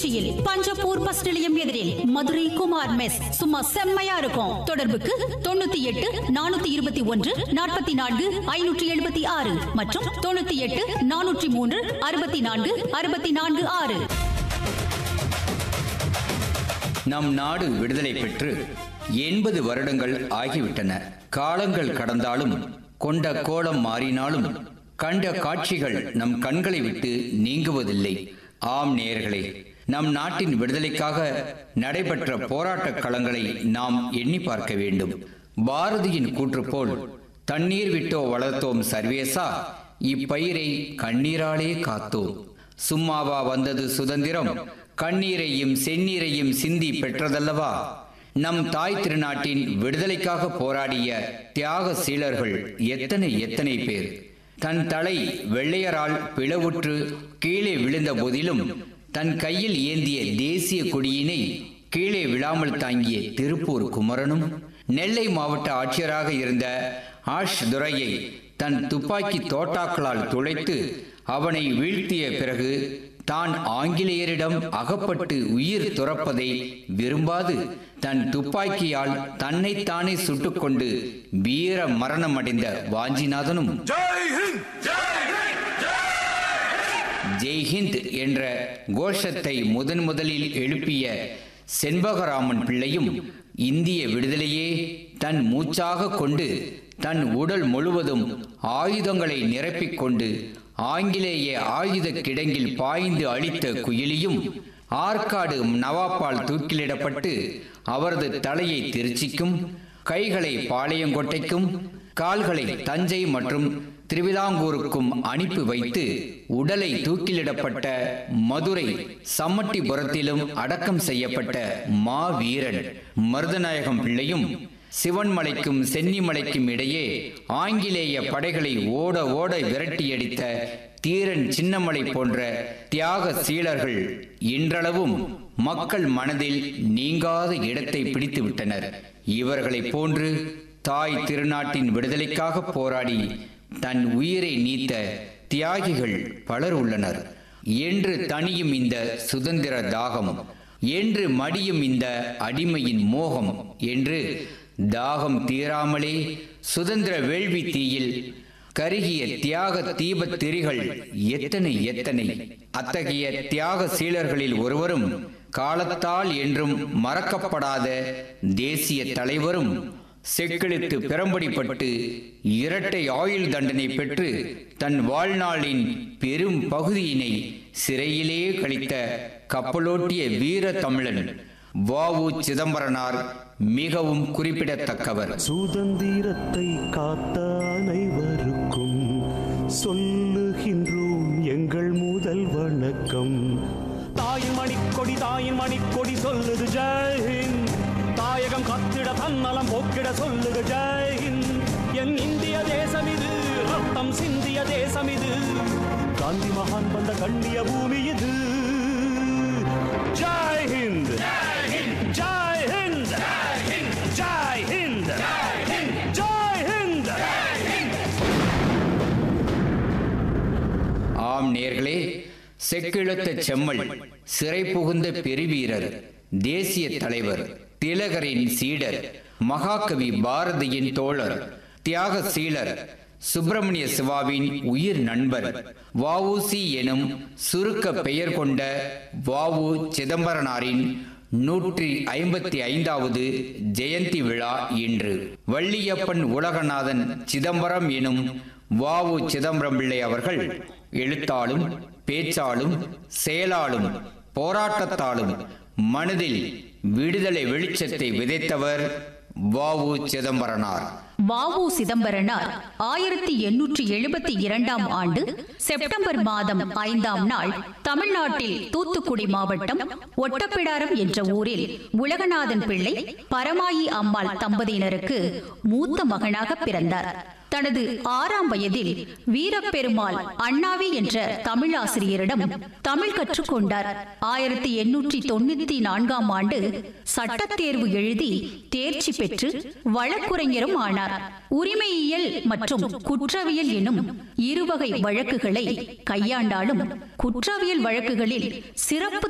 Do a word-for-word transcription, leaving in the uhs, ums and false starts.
திருச்சியில் பஞ்சப்பூர் பஸ் நிலையம் எதிரில் மதுரை குமார் மெஸ். சும்மா செம்மையா இருக்கும். தொடர்புக்கு தொண்ணூத்தி எட்டு நானூத்தி இருபத்தி ஒன்று நாற்பத்தி நான்கு ஐநூற்றி எழுபத்தி ஆறு மற்றும் தொண்ணூத்தி எட்டு நானூற்றி மூன்று அறுபத்தி நான்கு அறுபத்தி நான்கு ஆறு. நம் நாடு விடுதலை பெற்று எண்பது வருடங்கள் ஆகிவிட்டன. காலங்கள் கடந்தாலும் கொண்ட கோலம் மாறினாலும் கண்ட காட்சிகள் நம் கண்களை விட்டு நீங்குவதில்லை. ஆம் நேயர்களே, நம் நாட்டின் விடுதலைக்காக நடைபெற்ற போராட்ட களங்களை நாம் எண்ணி பார்க்க வேண்டும். பாரதியின் கூற்று போல் தண்ணீர் விட்டோ வளர்த்தோம் சர்வேசா, இப்பயிரை கண்ணீராலே காத்தோம். சும்மாவா வந்தது சுதந்திரம், கண்ணீரையும் செந்நீரையும் சிந்தி பெற்றதல்லவா. நம் தாய் திருநாட்டின் விடுதலைக்காக போராடிய தியாக சீலர்கள் எத்தனை எத்தனை பேர். தன் தலை வெள்ளையரால் பிளவுற்று கீழே விழுந்த போதிலும் தன் கையில் ஏந்திய தேசிய கொடியினை கீழே விழாமல் தாங்கிய திருப்பூர் குமரனும், நெல்லை மாவட்ட ஆட்சியராக இருந்த ஆஷ் துரையை தன் துப்பாக்கி தோட்டாக்களால் துளைத்து அவனை வீழ்த்திய பிறகு தான் ஆங்கிலேயரிடம் அகப்பட்டு உயிர் துறப்பதை விரும்பாது தன் துப்பாக்கியால் தன்னைத்தானே சுட்டுக்கொண்டு வீர மரணமடைந்த வாஞ்சிநாதனும், ஜெய்ஹிந்த் என்ற கோஷத்தை முதன் முதலில் எழுப்பிய செண்பகராமன் பிள்ளையும் இந்திய விடுதலையே தன் மூச்சாக கொண்டு தன் உடல் முழுவதும் ஆயுதங்களை நிரப்பிக் கொண்டு ஆங்கிலேய ஆயுத கிடங்கில் பாய்ந்து அழித்த குயிலியும், ஆற்காடு நவாப்பால் தூக்கிலிடப்பட்டு அவரது தலையை திருச்சிக்கும், கைகளை பாளையங்கோட்டைக்கும், கால்களை தஞ்சை மற்றும் திருவிதாங்கூருக்கும் அனுப்பி வைத்து உடலை தூக்கிலிடப்பட்ட மதுரை சம்மட்டிபுரத்திலும் அடக்கம் செய்யப்பட்ட மாவீரன் மருதநாயகம் பிள்ளையும், சிவன்மலைக்கும் சென்னிமலைக்கும் இடையே ஆங்கிலேய படைகளை ஓட ஓட விரட்டியடித்த தீரன் சின்னமலை போன்ற தியாக சீலர்கள் இன்றளவும் மக்கள் மனதில் நீங்காத இடத்தை பிடித்து விட்டனர். இவர்களை போன்று தாய் திருநாட்டின் விடுதலைக்காக போராடி தன் உயிரை நீத்த தியாகிகள் பலர் உள்ளனர். என்று தனியும் இந்த சுதந்திர தாகம், என்று மடியும் இந்த அடிமையின் மோகம் என்று தாகம் தீராமலே சுதந்திர வேள்வி தீயில் கருகிய தியாக தீப திரிகள் எத்தனை எத்தனை. அத்தகைய தியாக சீலர்களில் ஒருவரும் காலத்தால் என்றும் மறக்கப்படாத தேசிய தலைவரும், செக்கிழுத்து பெரம்படிப்பட்டு இரட்டை ஆயுள் தண்டனை பெற்று தன் வாழ்நாளின் பெரும் பகுதியினை சிறையிலே கழித்த கப்பலோட்டிய வீர தமிழன் வ.உ. சிதம்பரனார் மிகவும் குறிப்பிடத்தக்கவர். சுதந்திரத்தை காத்த அனைவருக்கும் சொல்லுகின்றோம் எங்கள் முதல் வணக்கம். தாயின் மணிக்கொடி தாயின் மணிக்கொடி சொல்லுது ஜெய்ஹிந்த், தாயகம் கத்திட தன்னலம் போக்கிட சொல்லுது ஜெய்ஹிந்த். என் இந்திய தேசம் இது, ரத்தம் சிந்திய தேசம் இது, காந்தி மகான் வந்த கண்ணிய பூமி இது. ஜெய்ஹிந்த், ஜெய்ஹிந்த், ஜெய்ஹிந்த், ஜெய்ஹிந்த், ஜெய்ஹிந்த். ஆம் நேர்களே, செக்கிழுத்த செம்மல், சிறை புகுந்த பெருவீரர், தேசிய தலைவர், திலகரின் சீடர், மகாகவி பாரதியின் தோழர், தியாக சீலர், சுப்பிரமணிய சிவாவின் உயிர் நண்பர், வ.உ.சி எனும் சுருக்க பெயர் கொண்ட வ.உ. சிதம்பரனாரின் நூற்றி ஐம்பத்தி ஐந்தாவது ஜெயந்தி விழா இன்று. வள்ளியப்பன் உலகநாதன் சிதம்பரம் எனும் வ.உ. சிதம்பரம் பிள்ளை அவர்கள் எழுத்தாலும் பேச்சாலும் செயலாலும் போராட்டத்தாலும் மனதில் விடுதலை வெளிச்சத்தை விதைத்தவர் வ.உ. சிதம்பரனார். வ.உ. சிதம்பரனார் ஆயிரத்தி எண்ணூற்றி எழுபத்தி இரண்டாம் ஆண்டு செப்டம்பர் மாதம் ஐந்தாம் நாள் தமிழ்நாட்டில் தூத்துக்குடி மாவட்டம் ஒட்டப்பிடாரம் என்ற ஊரில் உலகநாதன் பிள்ளை பரமாயி அம்மாள் தம்பதியினருக்கு மூத்த மகனாக பிறந்தார். தனது ஆறாம் வயதில் வீரப்பெருமாள் அண்ணாவி என்ற தமிழாசிரியரிடம் தமிழ் கற்றுக்கொண்டார். ஆயிரத்தி எண்ணூற்றி தொண்ணூத்தி நான்காம் ஆண்டு சட்டத் தேர்வு எழுதி தேர்ச்சி பெற்று வழக்குரைஞரும் ஆனார். உரிமையியல் மற்றும் குற்றவியல் எனும் இருவகை வழக்குகளை கையாண்டாலும் குற்றவியல் வழக்குகளில் சிறப்பு